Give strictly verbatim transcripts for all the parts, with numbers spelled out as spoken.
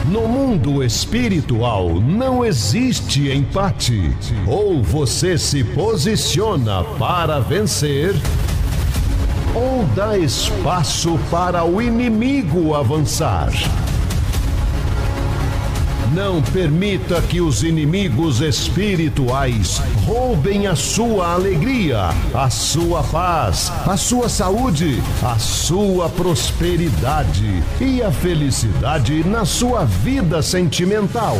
No mundo espiritual não existe empate. Ou você se posiciona para vencer, ou dá espaço para o inimigo avançar. Não permita que os inimigos espirituais roubem a sua alegria, a sua paz, a sua saúde, a sua prosperidade e a felicidade na sua vida sentimental.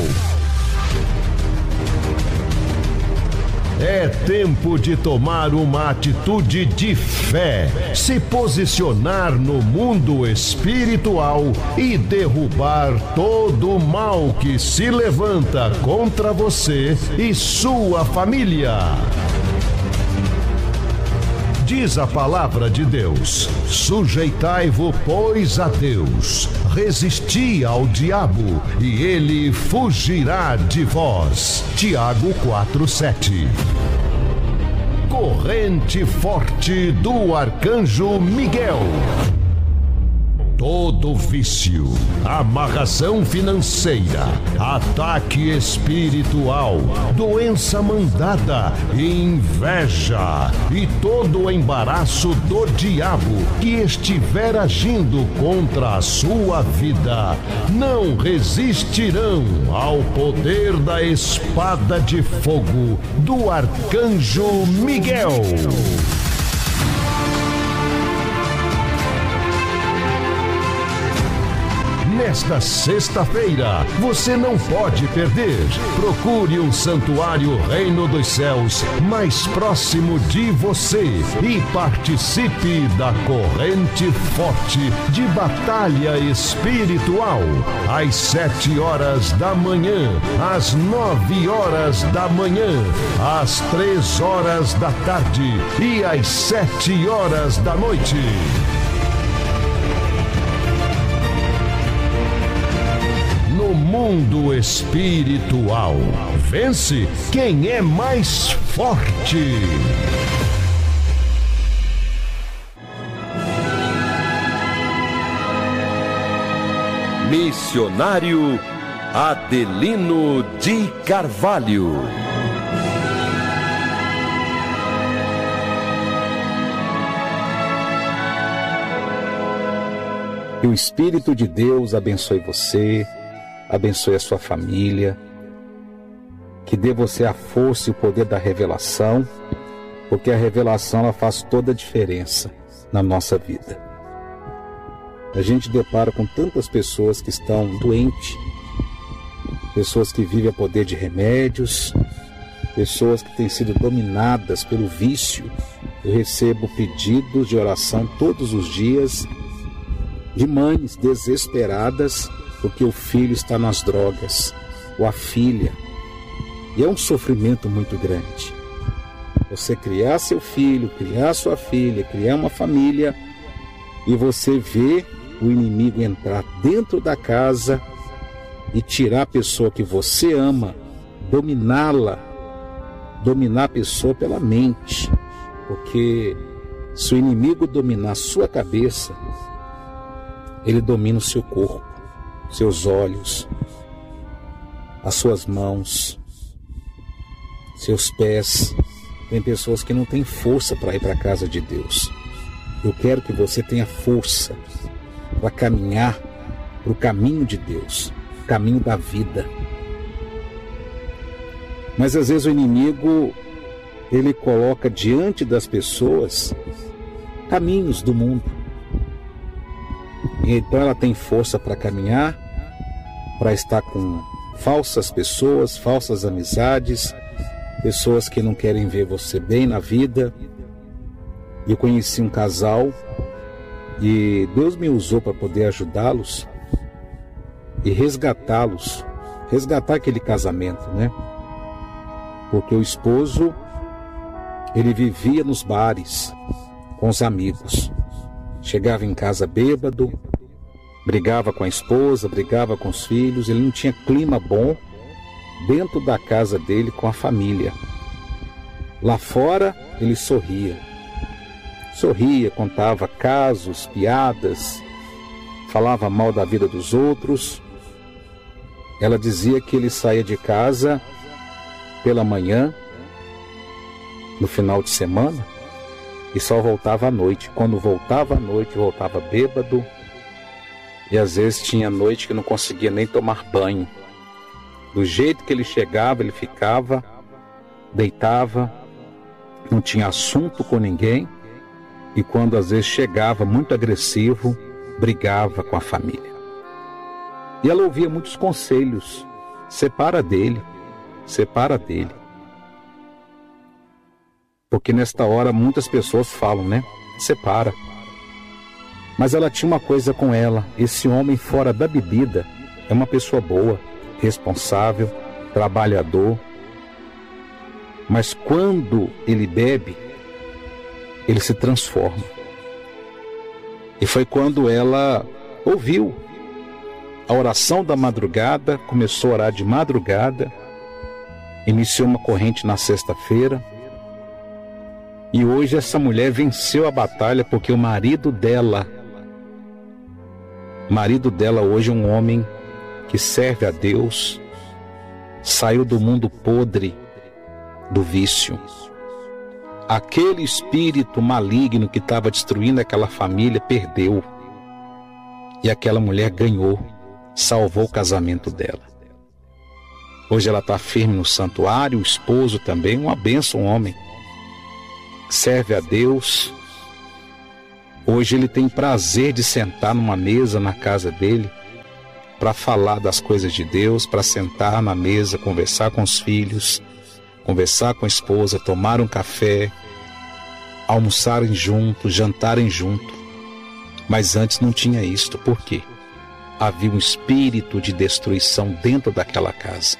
É tempo de tomar uma atitude de fé, se posicionar no mundo espiritual e derrubar todo o mal que se levanta contra você e sua família. Diz a palavra de Deus: sujeitai-vos, pois, a Deus, resisti ao diabo, e ele fugirá de vós. Tiago quatro, sete. Corrente forte do Arcanjo Miguel. Todo vício, amarração financeira, ataque espiritual, doença mandada, inveja e todo o embaraço do diabo que estiver agindo contra a sua vida, não resistirão ao poder da espada de fogo do Arcanjo Miguel. Nesta sexta-feira, você não pode perder. Procure um santuário Reino dos Céus mais próximo de você e participe da corrente forte de batalha espiritual. Às sete horas da manhã, às nove horas da manhã, às três horas da tarde e às sete horas da noite. No mundo espiritual, vence quem é mais forte. Missionário Adelino de Carvalho. Que o Espírito de Deus abençoe você, abençoe a sua família, que dê você a força e o poder da revelação, porque a revelação ela faz toda a diferença na nossa vida. A gente depara com tantas pessoas que estão doentes, pessoas que vivem a poder de remédios, pessoas que têm sido dominadas pelo vício. Eu recebo pedidos de oração todos os dias de mães desesperadas porque o filho está nas drogas, ou a filha. E é um sofrimento muito grande. Você criar seu filho, criar sua filha, criar uma família, e você vê o inimigo entrar dentro da casa e tirar a pessoa que você ama, dominá-la, dominar a pessoa pela mente. Porque se o inimigo dominar a sua cabeça, ele domina o seu corpo, seus olhos, as suas mãos, seus pés. Tem pessoas que não têm força para ir para a casa de Deus. Eu quero que você tenha força para caminhar para o caminho de Deus, o caminho da vida. Mas às vezes o inimigo, ele coloca diante das pessoas caminhos do mundo. E então ela tem força para caminhar, para estar com falsas pessoas, falsas amizades, pessoas que não querem ver você bem na vida. Eu conheci um casal e Deus me usou para poder ajudá-los e resgatá-los, resgatar aquele casamento, né? Porque o esposo, ele vivia nos bares com os amigos, chegava em casa bêbado, brigava com a esposa, brigava com os filhos, ele não tinha clima bom dentro da casa dele com a família. Lá fora ele sorria, sorria, contava casos, piadas, falava mal da vida dos outros, Ela dizia que ele saía de casa pela manhã, no final de semana, e só voltava à noite. Quando voltava à noite, voltava bêbado, e às vezes tinha noite que não conseguia nem tomar banho. Do jeito que ele chegava, ele ficava, deitava, não tinha assunto com ninguém, e quando às vezes chegava muito agressivo, brigava com a família. E ela ouvia muitos conselhos: separa dele, separa dele. Porque nesta hora muitas pessoas falam, né? Separa. Mas ela tinha uma coisa com ela: esse homem fora da bebida é uma pessoa boa, responsável, trabalhador. Mas quando ele bebe, ele se transforma. E foi quando ela ouviu a oração da madrugada, começou a orar de madrugada, iniciou uma corrente na sexta-feira, e hoje essa mulher venceu a batalha, porque o marido dela, o marido dela hoje é um homem que serve a Deus, saiu do mundo podre do vício. Aquele espírito maligno que estava destruindo aquela família perdeu, e aquela mulher ganhou, salvou o casamento dela. Hoje ela está firme no santuário, o esposo também, uma bênção, um homem, serve a Deus. Hoje ele tem prazer de sentar numa mesa na casa dele, para falar das coisas de Deus, para sentar na mesa, conversar com os filhos, conversar com a esposa, tomar um café, almoçarem juntos, jantarem juntos. Mas antes não tinha isto. Por quê? Havia um espírito de destruição dentro daquela casa.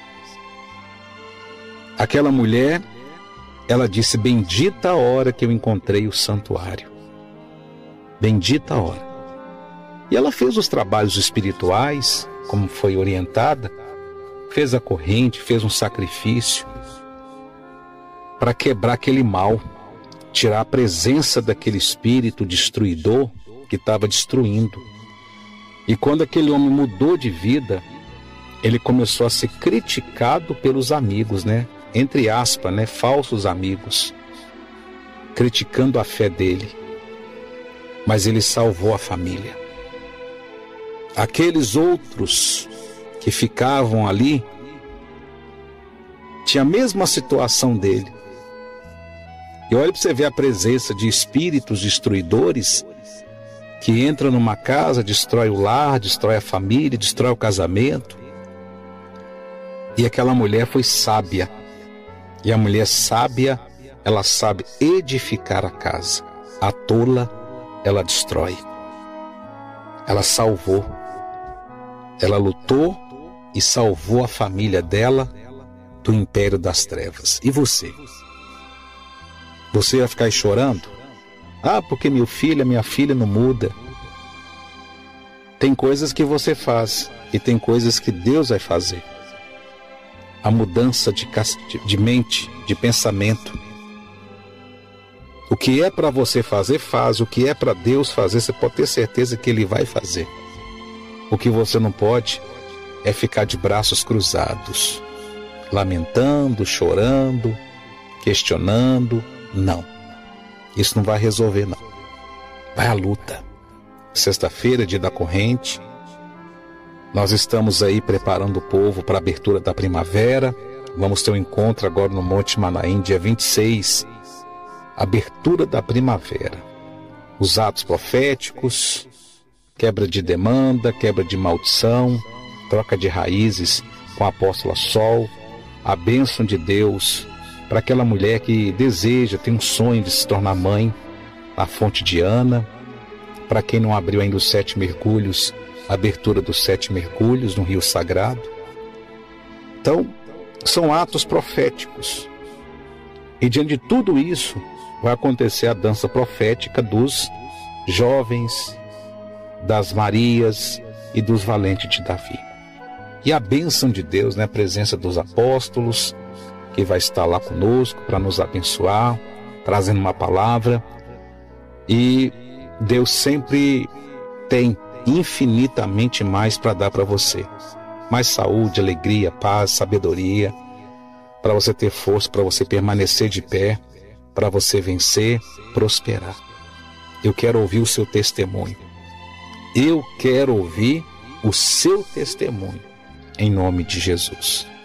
Aquela mulher, ela disse: bendita a hora que eu encontrei o santuário. Bendita a hora. E ela fez os trabalhos espirituais, como foi orientada, fez a corrente, fez um sacrifício para quebrar aquele mal, tirar a presença daquele espírito destruidor que estava destruindo. E quando aquele homem mudou de vida, ele começou a ser criticado pelos amigos, né? Entre aspas, né? Falsos amigos, criticando a fé dele. Mas ele salvou a família. Aqueles outros que ficavam ali tinham a mesma situação dele. E olha para você ver a presença de espíritos destruidores que entram numa casa, destrói o lar, destrói a família, destrói o casamento. E aquela mulher foi sábia. E a mulher sábia, ela sabe edificar a casa. A tola, ela destrói. Ela salvou. Ela lutou e salvou a família dela do império das trevas. E você? Você vai ficar aí chorando? Ah, porque meu filho, minha filha não muda. Tem coisas que você faz e tem coisas que Deus vai fazer. A mudança de, de mente, de pensamento. O que é para você fazer, faz. O que é para Deus fazer, você pode ter certeza que Ele vai fazer. O que você não pode é ficar de braços cruzados, lamentando, chorando, questionando. Não, isso não vai resolver, não. Vai à luta. Sexta-feira, dia da corrente, nós estamos aí preparando o povo para a abertura da primavera. Vamos ter um encontro agora no Monte Manaim, dia vinte e seis, abertura da primavera. Os atos proféticos, quebra de demanda, quebra de maldição, troca de raízes com a apóstola Sol, a bênção de Deus para aquela mulher que deseja, tem um sonho de se tornar mãe, na fonte de Ana. Para quem não abriu ainda os sete mergulhos, a abertura dos sete mergulhos no Rio Sagrado. Então, são atos proféticos. E diante de tudo isso, vai acontecer a dança profética dos jovens, das Marias e dos valentes de Davi. E a bênção de Deus, né? A presença dos apóstolos, que vai estar lá conosco para nos abençoar, trazendo uma palavra. E Deus sempre tem infinitamente mais para dar para você. mais saúde, alegria, paz, sabedoria, para você ter força, para você permanecer de pé, para você vencer, prosperar. Eu quero ouvir o seu testemunho. Eu quero ouvir o seu testemunho, em nome de Jesus.